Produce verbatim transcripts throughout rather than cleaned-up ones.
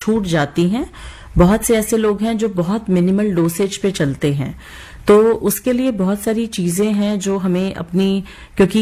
छूट जाती हैं। बहुत से ऐसे लोग हैं जो बहुत मिनिमल डोसेज पे चलते हैं, तो उसके लिए बहुत सारी चीजें हैं जो हमें अपनी, क्योंकि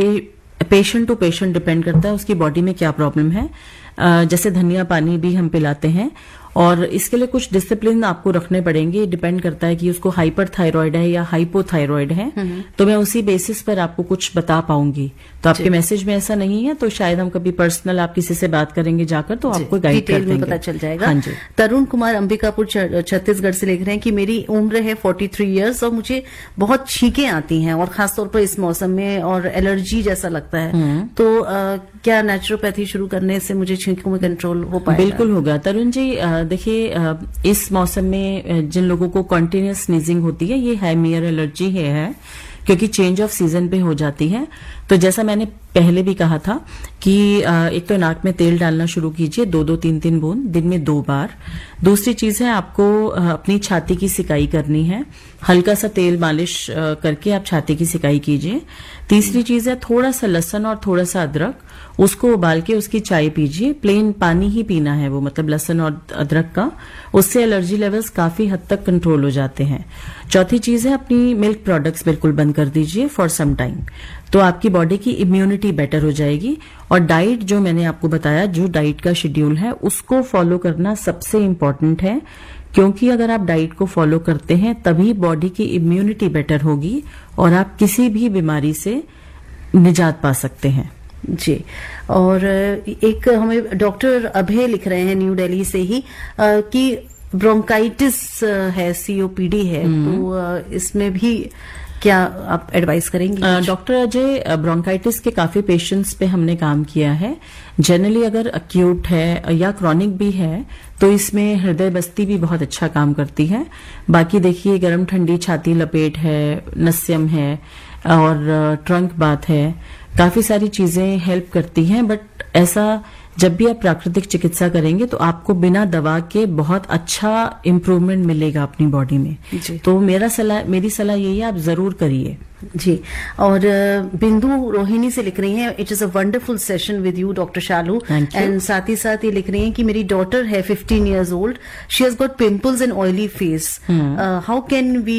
ये पेशेंट टू पेशेंट डिपेंड करता है उसकी बॉडी में क्या प्रॉब्लम है। जैसे धनिया पानी भी हम पिलाते हैं, और इसके लिए कुछ डिसिप्लिन आपको रखने पड़ेंगे। डिपेंड करता है कि उसको हाइपर थायराइड है या हाइपोथायराइड है, तो मैं उसी बेसिस पर आपको कुछ बता पाऊंगी। तो आपके मैसेज में ऐसा नहीं है तो शायद हम कभी पर्सनल आप किसी से बात करेंगे जाकर, तो आपको गाइड कर देंगे, पता चल जाएगा। हाँ जी। तरुण कुमार अंबिकापुर छत्तीसगढ़ से लिख रहे हैं कि मेरी उम्र है तैंतालीस इयर्स और मुझे बहुत छींकें आती हैं और खासतौर पर इस मौसम में, और एलर्जी जैसा लगता है, तो आ, क्या नेचुरोपैथी शुरू करने से मुझे छींकों में कंट्रोल हो पाएगा? बिल्कुल होगा तरुण जी। देखिए, इस मौसम में जिन लोगों को कंटिन्यूअस स्नीजिंग होती है, ये है मेयर एलर्जी है, है क्योंकि चेंज ऑफ सीजन पे हो जाती है। तो जैसा मैंने पहले भी कहा था कि एक तो नाक में तेल डालना शुरू कीजिए, दो दो तीन तीन बूंद दिन में दो बार। दूसरी चीज है आपको अपनी छाती की सिकाई करनी है, हल्का सा तेल मालिश करके आप छाती की सिकाई कीजिए। तीसरी चीज है थोड़ा सा लहसुन और थोड़ा सा अदरक, उसको उबाल के उसकी चाय पीजिए। प्लेन पानी ही पीना है वो, मतलब लहसुन और अदरक का, उससे एलर्जी लेवल्स काफी हद तक कंट्रोल हो जाते हैं। चौथी चीज है अपनी मिल्क प्रोडक्ट्स बिल्कुल बंद कर दीजिए फॉर सम टाइम, तो आपकी बॉडी की इम्यूनिटी बेटर हो जाएगी। और डाइट जो मैंने आपको बताया, जो डाइट का शेड्यूल है उसको फॉलो करना सबसे इम्पोर्टेंट है, क्योंकि अगर आप डाइट को फॉलो करते हैं तभी बॉडी की इम्यूनिटी बेटर होगी और आप किसी भी बीमारी से निजात पा सकते हैं। जी। और एक हमें डॉक्टर अभय लिख रहे हैं न्यू दिल्ली से ही कि ब्रोंकाइटिस है, सीओपीडी है, तो इसमें भी क्या आप एडवाइस करेंगे? डॉक्टर अजय, ब्रोंकाइटिस के काफी पेशेंट्स पे हमने काम किया है। जनरली अगर अक्यूट है या क्रॉनिक भी है तो इसमें हृदय बस्ती भी बहुत अच्छा काम करती है। बाकी देखिए, गर्म ठंडी छाती लपेट है, नस्यम है और ट्रंक बात है, काफी सारी चीजें हेल्प करती हैं। बट ऐसा जब भी आप प्राकृतिक चिकित्सा करेंगे तो आपको बिना दवा के बहुत अच्छा इम्प्रूवमेंट मिलेगा अपनी बॉडी में। तो मेरा सलाह मेरी सलाह यही है, आप जरूर करिए। जी। और बिंदु रोहिणी से लिख रही हैं, it is a wonderful session with you doctor Shalu, and साथ ही साथ ये लिख रही हैं कि मेरी डॉटर है fifteen years old, she has got pimples and oily face, how can we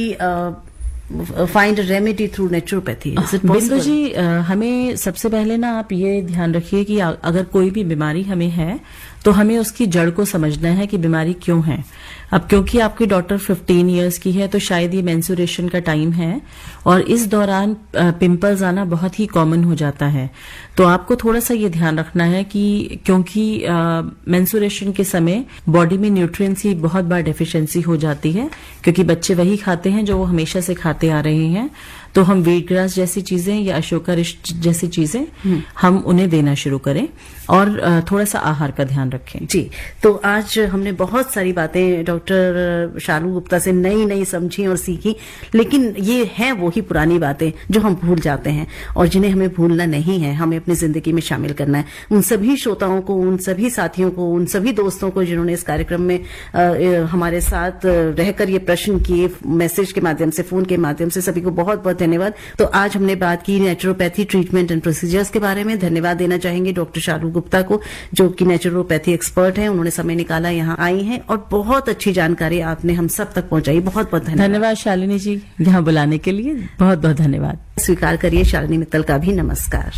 find remedy through naturopathy? बिंदु जी, आ, हमें सबसे पहले ना आप ये ध्यान रखिए कि अगर कोई भी बीमारी हमें है तो हमें उसकी जड़ को समझना है कि बीमारी क्यों है। अब क्योंकि आपकी डॉटर पंद्रह इयर्स की है तो शायद ये मेंस्ट्रुएशन का टाइम है और इस दौरान पिंपल्स आना बहुत ही कॉमन हो जाता है। तो आपको थोड़ा सा ये ध्यान रखना है कि क्योंकि मेंस्ट्रुएशन के समय बॉडी में न्यूट्रिएंट्स की बहुत बार डेफिशिएंसी हो जाती है, क्योंकि बच्चे वही खाते हैं जो वो हमेशा से खाते आ रहे हैं। तो हम वीट ग्रास जैसी चीजें या अशोका रिष्ट जैसी चीजें हम उन्हें देना शुरू करें और थोड़ा सा आहार का ध्यान रखें। जी। तो आज हमने बहुत सारी बातें डॉक्टर शालू गुप्ता से नई नई समझी और सीखी, लेकिन ये हैं वो ही पुरानी बातें जो हम भूल जाते हैं और जिन्हें हमें भूलना नहीं है, हमें अपनी जिंदगी में शामिल करना है। उन सभी श्रोताओं को, उन सभी साथियों को, उन सभी दोस्तों को जिन्होंने इस कार्यक्रम में आ, हमारे साथ रहकर ये प्रश्न किए, मैसेज के माध्यम से, फोन के माध्यम से, सभी को बहुत बहुत धन्यवाद। तो आज हमने बात की नेचुरोपैथी ट्रीटमेंट एंड प्रोसीजर्स के बारे में। धन्यवाद देना चाहेंगे डॉक्टर शालू गुप्ता को, जो कि नेचुरोपैथी एक्सपर्ट हैं। उन्होंने समय निकाला, यहाँ आई हैं और बहुत अच्छी जानकारी आपने हम सब तक पहुंचाई। बहुत बहुत धन्यवाद। धन्यवाद शालिनी जी, यहाँ बुलाने के लिए बहुत बहुत धन्यवाद। स्वीकार करिए शालिनी मित्तल का भी नमस्कार।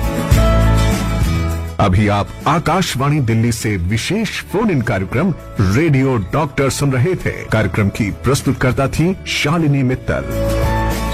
अभी आप आकाशवाणी दिल्ली से विशेष फोन इन कार्यक्रम रेडियो डॉक्टर सुन रहे थे। कार्यक्रम की प्रस्तुतकर्ता थी शालिनी मित्तल।